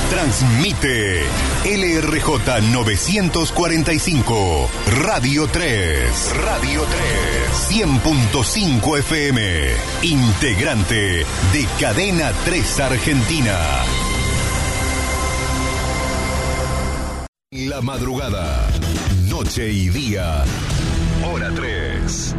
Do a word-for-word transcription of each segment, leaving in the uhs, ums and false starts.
Transmite L R J novecientos cuarenta y cinco, Radio tres. Radio tres. cien punto cinco F M. Integrante de Cadena tres Argentina. La madrugada, noche y día, hora tres.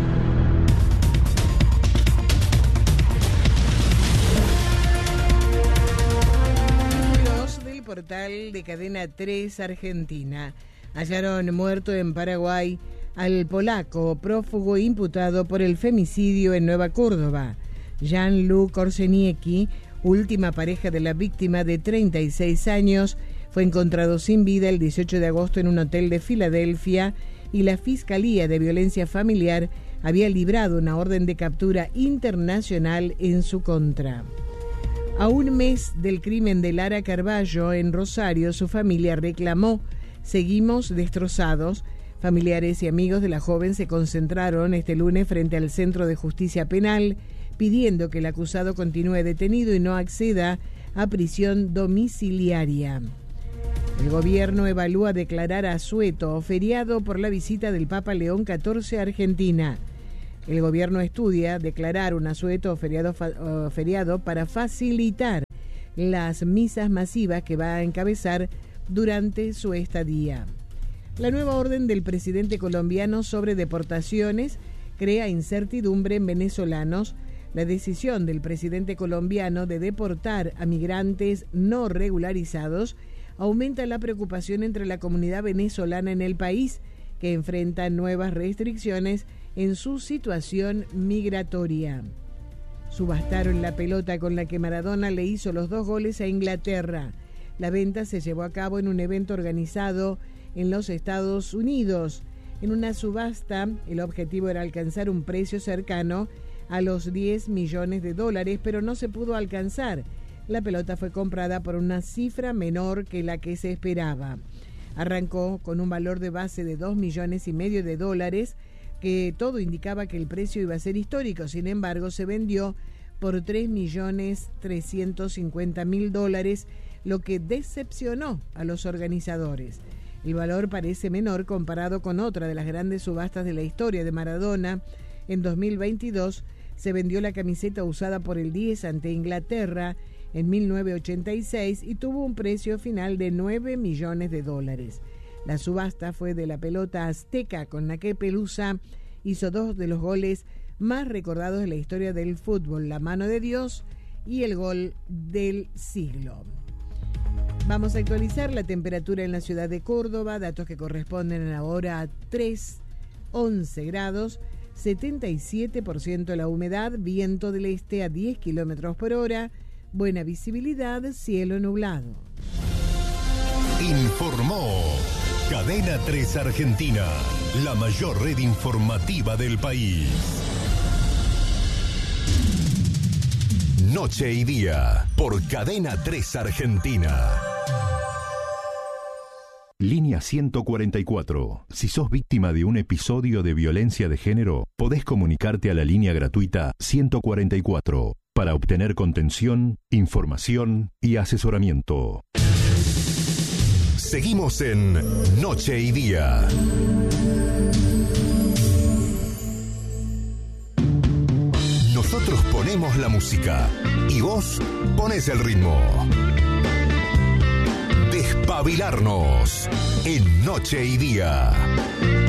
Del portal de Cadena tres Argentina. Hallaron muerto en Paraguay al polaco prófugo imputado por el femicidio en Nueva Córdoba. Jan-Luc Korzeniecki, última pareja de la víctima de treinta y seis años, fue encontrado sin vida el dieciocho de agosto en un hotel de Filadelfia y la Fiscalía de Violencia Familiar había librado una orden de captura internacional en su contra. A un mes del crimen de Lara Carballo en Rosario, su familia reclamó: "Seguimos destrozados". Familiares y amigos de la joven se concentraron este lunes frente al Centro de Justicia Penal pidiendo que el acusado continúe detenido y no acceda a prisión domiciliaria. El gobierno evalúa declarar asueto feriado por la visita del Papa León catorce a Argentina. El gobierno estudia declarar un asueto o feriado, o feriado para facilitar las misas masivas que va a encabezar durante su estadía. La nueva orden del presidente colombiano sobre deportaciones crea incertidumbre en venezolanos. La decisión del presidente colombiano de deportar a migrantes no regularizados aumenta la preocupación entre la comunidad venezolana en el país, que enfrenta nuevas restricciones en su situación migratoria. Subastaron la pelota con la que Maradona le hizo los dos goles a Inglaterra. La venta se llevó a cabo en un evento organizado en los Estados Unidos. En una subasta, el objetivo era alcanzar un precio cercano a los diez millones de dólares, pero no se pudo alcanzar. La pelota fue comprada por una cifra menor que la que se esperaba. Arrancó con un valor de base de dos millones y medio de dólares, que todo indicaba que el precio iba a ser histórico. Sin embargo, se vendió por tres millones trescientos cincuenta mil dólares, lo que decepcionó a los organizadores. El valor parece menor comparado con otra de las grandes subastas de la historia de Maradona. En dos mil veintidós se vendió la camiseta usada por el diez ante Inglaterra en mil novecientos ochenta y seis y tuvo un precio final de nueve millones de dólares. La subasta fue de la pelota azteca, con la que Pelusa hizo dos de los goles más recordados de la historia del fútbol: la mano de Dios y el gol del siglo. Vamos a actualizar la temperatura en la ciudad de Córdoba, datos que corresponden ahora a tres, once grados, setenta y siete por ciento la humedad, viento del este a diez kilómetros por hora, buena visibilidad, cielo nublado. Informó Cadena tres Argentina, la mayor red informativa del país. Noche y día, por Cadena tres Argentina. Línea ciento cuarenta y cuatro. Si sos víctima de un episodio de violencia de género, podés comunicarte a la línea gratuita ciento cuarenta y cuatro para obtener contención, información y asesoramiento. Seguimos en Noche y Día. Nosotros ponemos la música y vos ponés el ritmo. Despabilarnos en Noche y Día.